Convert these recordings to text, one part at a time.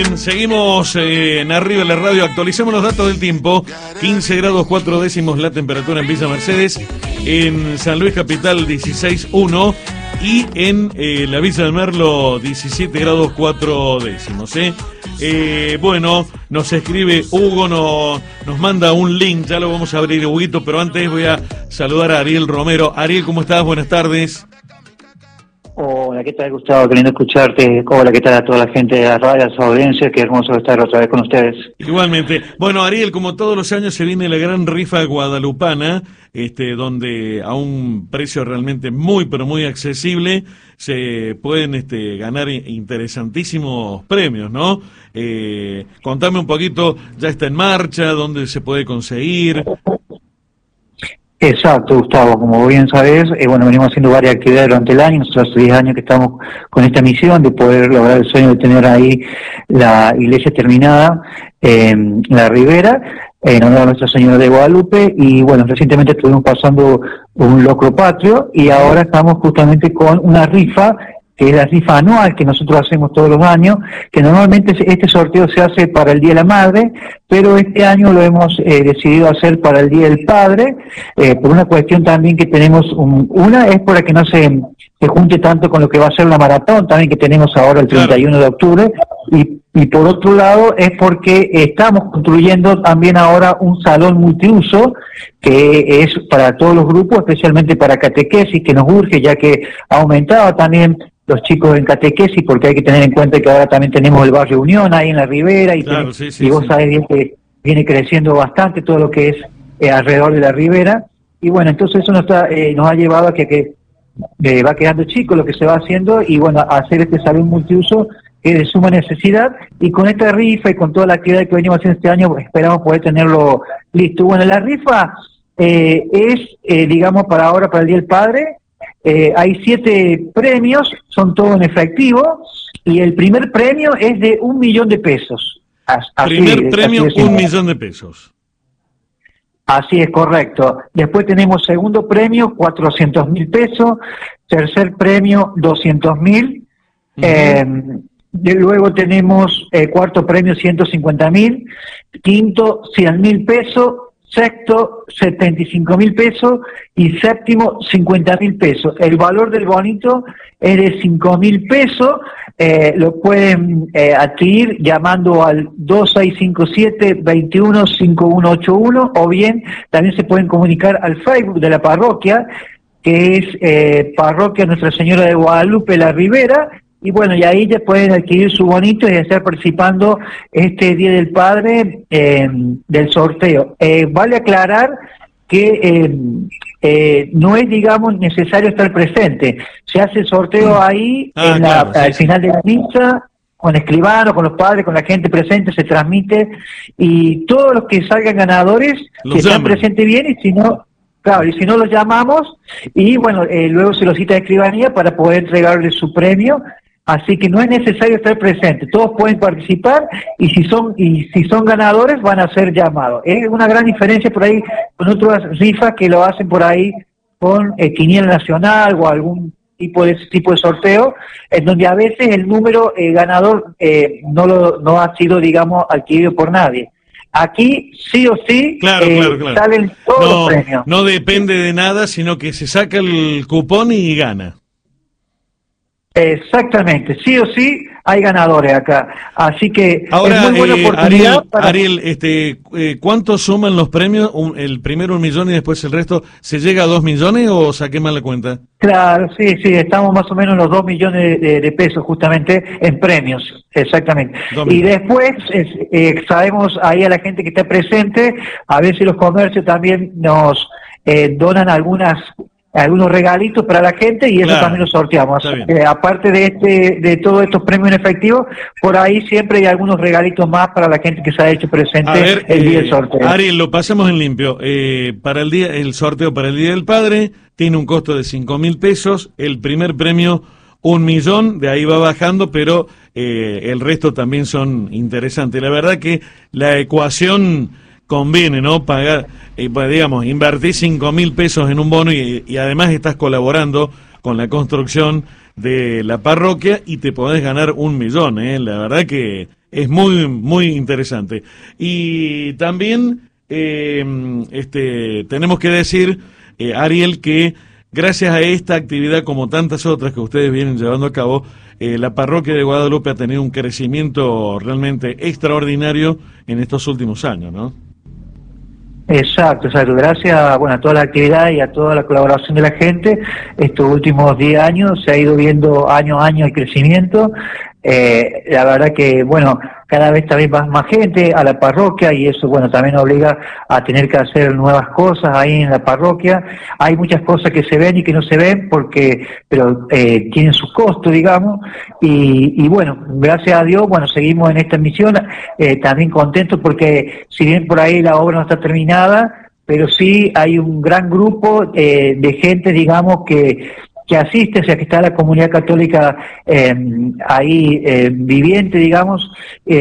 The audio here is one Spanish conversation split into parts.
Seguimos en Arriba de la Radio, actualicemos los datos del tiempo. 15 grados 4 décimos la temperatura en Villa Mercedes, en San Luis Capital 16,1 y en la Villa del Merlo 17 grados 4 décimos. Bueno, nos escribe Hugo, nos manda un link, ya lo vamos a abrir, Huguito, pero antes voy a saludar a Ariel Romero. Ariel, ¿cómo estás? Buenas tardes. Hola, ¿qué tal, Gustavo? Queriendo escucharte. Hola, ¿qué tal a toda la gente de la radio, a su audiencia? Qué hermoso estar otra vez con ustedes. Igualmente. Bueno, Ariel, como todos los años se viene la gran rifa guadalupana, donde a un precio realmente muy, pero muy accesible, se pueden ganar interesantísimos premios, ¿no? Contame un poquito, ya está en marcha, dónde se puede conseguir. Exacto, Gustavo, como bien sabes, venimos haciendo varias actividades durante el año. Nosotros hace 10 años que estamos con esta misión de poder lograr el sueño de tener ahí la iglesia terminada en la Ribera, en honor a Nuestra Señora de Guadalupe, y bueno, recientemente estuvimos pasando un locro patrio, y ahora estamos justamente con una rifa, que es la rifa anual que nosotros hacemos todos los años, que normalmente este sorteo se hace para el Día de la Madre, pero este año lo hemos decidido hacer para el Día del Padre, por una cuestión también que tenemos, una es para que no se junte tanto con lo que va a ser la maratón, también que tenemos ahora el 31 de octubre, y por otro lado es porque estamos construyendo también ahora un salón multiuso, que es para todos los grupos, especialmente para catequesis, que nos urge, ya que ha aumentado también los chicos en catequesis, porque hay que tener en cuenta que ahora también tenemos el barrio Unión ahí en la Ribera, y, claro, y vos sabés bien que viene creciendo bastante todo lo que es alrededor de la Ribera, y bueno, entonces eso nos ha llevado a que va quedando chico lo que se va haciendo, y bueno, a hacer este salón multiuso que es de suma necesidad, y con esta rifa y con toda la actividad que venimos haciendo este año, esperamos poder tenerlo listo. Bueno, la rifa digamos, para ahora, para el Día del Padre. Hay 7 premios, son todos en efectivo, y el primer premio es de 1 millón de pesos. Primer premio, 1 millón de pesos. Así es, correcto. Después tenemos segundo premio, 400.000 pesos. Tercer premio, 200.000. Luego tenemos cuarto premio, 150.000. Quinto, 100.000 pesos. Sexto, 75.000 pesos, y séptimo, 50.000 pesos. El valor del bonito es de 5.000 pesos. Lo pueden adquirir llamando al 2657-215181, o bien también se pueden comunicar al Facebook de la parroquia, que es Parroquia Nuestra Señora de Guadalupe, La Ribera. Y bueno, y ahí ya pueden adquirir su bonito y estar participando este Día del Padre del sorteo. Vale aclarar que no es, digamos, necesario estar presente. Se hace el sorteo ahí al final de la misa, con escribano, con los padres, con la gente presente, se transmite, y todos los que salgan ganadores, que están presentes bien, y si no... Claro, y si no los llamamos, y bueno, luego se los cita de escribanía para poder entregarles su premio. Así que no es necesario estar presente, todos pueden participar, y si son ganadores van a ser llamados. Es una gran diferencia por ahí con otras rifas que lo hacen por ahí con Quiniela Nacional o algún tipo de sorteo, en donde a veces el número ganador no ha sido, digamos, adquirido por nadie. Aquí sí o sí salen todos los premios. No depende de nada, sino que se saca el cupón y gana. Exactamente, sí o sí hay ganadores acá, así que ahora, es muy buena oportunidad. Ariel, ¿cuánto suman los premios? El primero 1 millón y después el resto. ¿Se llega a 2 millones o saqué mal la cuenta? Claro, sí, estamos más o menos en los 2 millones de pesos justamente en premios, exactamente. Y después sabemos ahí a la gente que está presente, a veces los comercios también nos donan algunos regalitos para la gente, y eso también lo sorteamos. Aparte de todos estos premios en efectivo, por ahí siempre hay algunos regalitos más para la gente que se ha hecho presente el día del sorteo. Ariel, lo pasamos en limpio. Para el sorteo para el Día del Padre tiene un costo de 5.000 pesos, el primer premio 1 millón, de ahí va bajando, pero el resto también son interesantes. La verdad que la ecuación conviene, ¿no? Pagar, digamos, invertir 5.000 pesos en un bono, y además estás colaborando con la construcción de la parroquia y te podés ganar 1 millón, La verdad que Es muy, muy interesante. Y también tenemos que decir, Ariel, que gracias a esta actividad, como tantas otras que ustedes vienen llevando a cabo, la parroquia de Guadalupe ha tenido un crecimiento realmente extraordinario en estos últimos años, ¿no? Exacto. Gracias a toda la actividad y a toda la colaboración de la gente, estos últimos 10 años se ha ido viendo año a año el crecimiento. La verdad que, cada vez también más gente a la parroquia y eso, también obliga a tener que hacer nuevas cosas ahí en la parroquia. Hay muchas cosas que se ven y que no se ven pero tienen sus costos, digamos, y gracias a Dios, seguimos en esta misión, también contentos porque si bien por ahí la obra no está terminada, pero sí hay un gran grupo de gente, digamos, que asiste, o sea, que está la comunidad católica ahí viviente, digamos,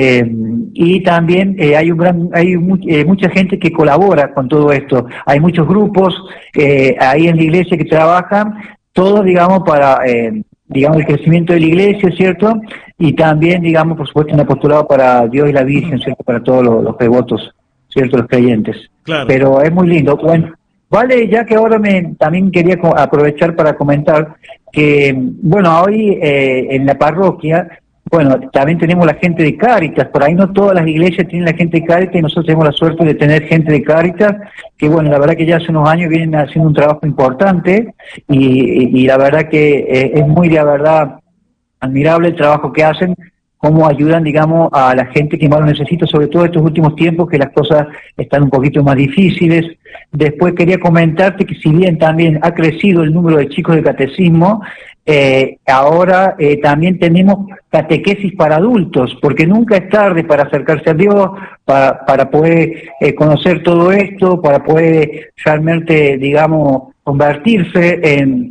y también hay mucha gente que colabora con todo esto. Hay muchos grupos ahí en la iglesia que trabajan, todos, digamos, para el crecimiento de la iglesia, ¿cierto? Y también, digamos, por supuesto, un apostolado para Dios y la Virgen, ¿cierto? Para todos los devotos, ¿cierto? Los creyentes. Claro. Pero es muy lindo. Bueno, vale, ya que ahora también quería aprovechar para comentar que, hoy en la parroquia, también tenemos la gente de Cáritas. Por ahí no todas las iglesias tienen la gente de Cáritas y nosotros tenemos la suerte de tener gente de Cáritas que, la verdad que ya hace unos años vienen haciendo un trabajo importante y la verdad que es muy, la verdad, admirable el trabajo que hacen, cómo ayudan, digamos, a la gente que más lo necesita, sobre todo estos últimos tiempos que las cosas están un poquito más difíciles. Después quería comentarte que si bien también ha crecido el número de chicos de catecismo, ahora también tenemos catequesis para adultos, porque nunca es tarde para acercarse a Dios, para poder conocer todo esto, para poder realmente, digamos, convertirse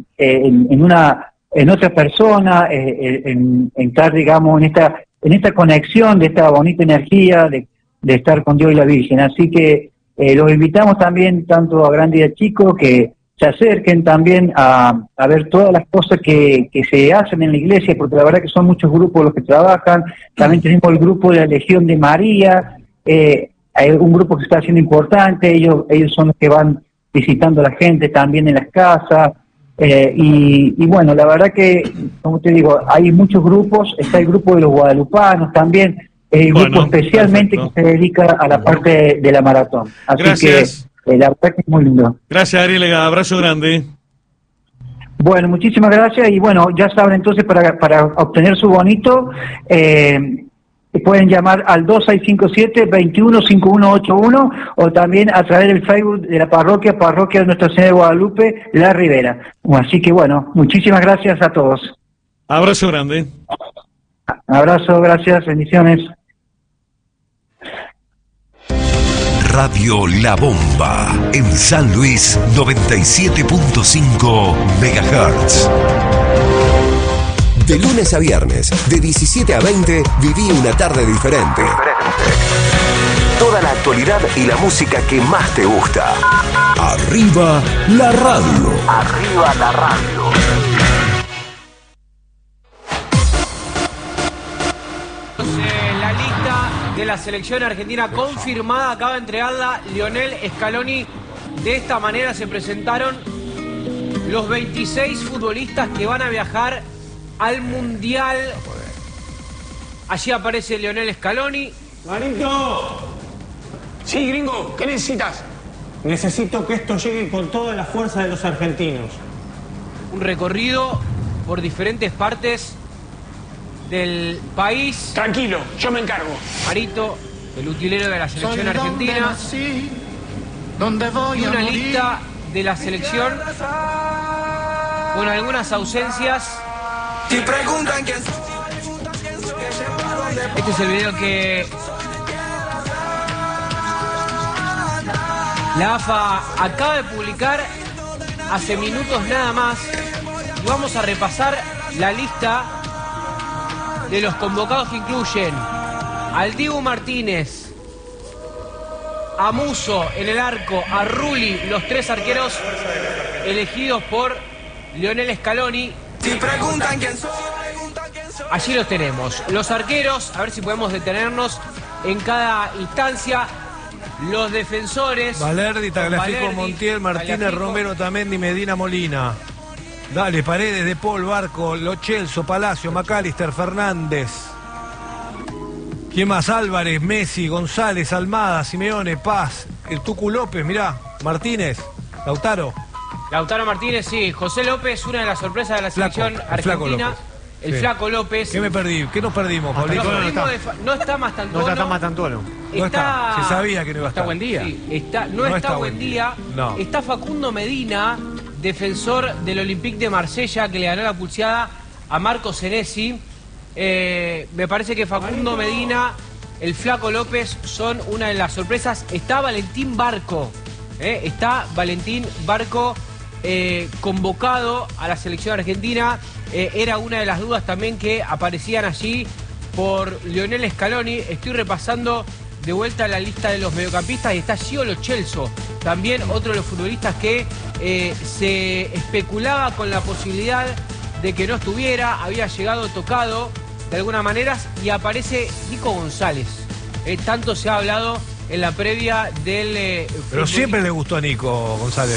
en otra persona, en estar, digamos, en esta conexión de esta bonita energía de estar con Dios y la Virgen. Así que los invitamos también, tanto a grandes y a chicos, que se acerquen también a ver todas las cosas que se hacen en la iglesia, porque la verdad que son muchos grupos los que trabajan. También tenemos el grupo de la Legión de María, hay un grupo que está haciendo importante, ellos son los que van visitando a la gente también en las casas. Y la verdad que, como te digo, hay muchos grupos, está el grupo de los guadalupanos también, el grupo especialmente perfecto, que se dedica a la parte de la maratón. Así gracias. Que la verdad que es muy lindo. Gracias, Ariel, abrazo grande. Bueno, muchísimas gracias y ya saben entonces para obtener su bonito, pueden llamar al 2657-215181 o también a través del Facebook de la parroquia de Nuestra Señora de Guadalupe, La Ribera. Así que muchísimas gracias a todos. Abrazo grande. Abrazo, gracias, bendiciones. Radio La Bomba en San Luis 97.5 MHz. De lunes a viernes, de 17 a 20, viví una tarde diferente. Toda la actualidad y la música que más te gusta. Arriba la radio. Arriba la radio. La lista de la selección argentina confirmada acaba de entregarla Lionel Scaloni. De esta manera se presentaron los 26 futbolistas que van a viajar al Mundial. Allí aparece Lionel Scaloni. ¡Manito! Sí, gringo, ¿qué necesitas? Necesito que esto llegue con toda la fuerza de los argentinos. Un recorrido por diferentes partes del país. Tranquilo, yo me encargo. Marito, el utilero de la selección argentina. Y una lista de la selección con algunas ausencias. Este es el video que la AFA acaba de publicar hace minutos nada más. Y vamos a repasar la lista de los convocados que incluyen al Dibu Martínez, a Musso en el arco, a Rulli, los tres arqueros elegidos por Lionel Scaloni. allí los tenemos. Los arqueros, a ver si podemos detenernos en cada instancia. Los defensores. Valerdi, Tagliafico, Montiel, Martínez, Tagliafico. Romero, Tamendi, Medina, Molina. Dale, Paredes, De Paul, Barco, Lo Celso, Palacio, McAllister, Fernández. ¿Quién más? Álvarez, Messi, González, Almada, Simeone, Paz, el Tucu López, mirá, Martínez, Lautaro. Lautaro Martínez, sí. José López, una de las sorpresas de la selección el Flaco argentina. López. El Sí. Flaco López. ¿Qué me perdí? ¿Qué nos perdimos, Nos Pablito? perdimos no está Mastantuono. No está tan Matantuono. No está. Se sabía que no iba a estar. Está buen día. Sí, no está buen día. No. Está Facundo Medina, defensor del Olympique de Marsella, que le ganó la pulseada a Marco Senesi. Me parece que Facundo Medina, el Flaco López son una de las sorpresas. Está Valentín Barco. Está Valentín Barco convocado a la selección argentina. Era una de las dudas también que aparecían allí por Lionel Scaloni. Estoy repasando de vuelta la lista de los mediocampistas y está Gio Lo Celso, también otro de los futbolistas que se especulaba con la posibilidad de que no estuviera, había llegado tocado de alguna manera, y aparece Nico González. Tanto se ha hablado en la previa del Pero siempre le gustó a Nico González.